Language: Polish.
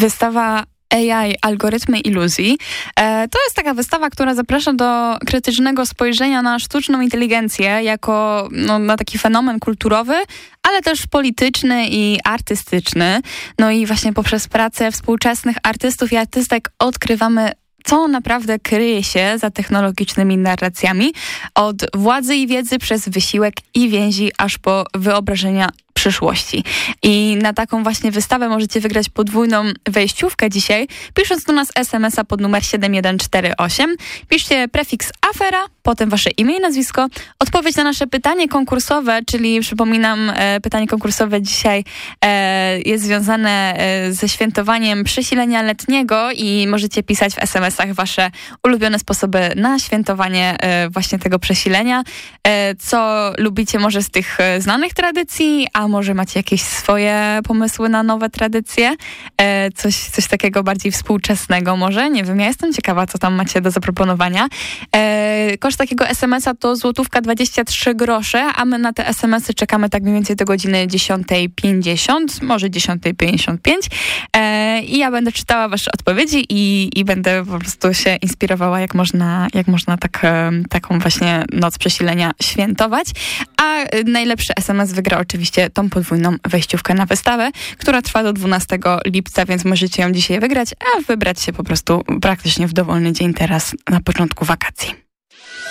wystawa AI, algorytmy iluzji. To jest taka wystawa, która zaprasza do krytycznego spojrzenia na sztuczną inteligencję jako na taki fenomen kulturowy, ale też polityczny i artystyczny. No i właśnie poprzez pracę współczesnych artystów i artystek odkrywamy, co naprawdę kryje się za technologicznymi narracjami. Od władzy i wiedzy przez wysiłek i więzi, aż po wyobrażenia przyszłości. I na taką właśnie wystawę możecie wygrać podwójną wejściówkę dzisiaj, pisząc do nas SMS-a pod numer 7148. Piszcie prefiks afera, potem wasze imię i nazwisko, odpowiedź na nasze pytanie konkursowe, czyli przypominam, pytanie konkursowe dzisiaj jest związane ze świętowaniem przesilenia letniego i możecie pisać w SMS-ach wasze ulubione sposoby na świętowanie właśnie tego przesilenia. Co lubicie może z tych znanych tradycji, a może macie jakieś swoje pomysły na nowe tradycje? Coś takiego bardziej współczesnego może? Nie wiem, ja jestem ciekawa, co tam macie do zaproponowania. Koszt takiego SMS-a to złotówka 23 grosze, a my na te SMS-y czekamy tak mniej więcej do godziny 10:50, może 10:55. I ja będę czytała wasze odpowiedzi i będę po prostu się inspirowała, jak można taką właśnie noc przesilenia świętować. A najlepszy SMS wygra oczywiście tą podwójną wejściówkę na wystawę, która trwa do 12 lipca, więc możecie ją dzisiaj wygrać, a wybrać się po prostu praktycznie w dowolny dzień teraz na początku wakacji.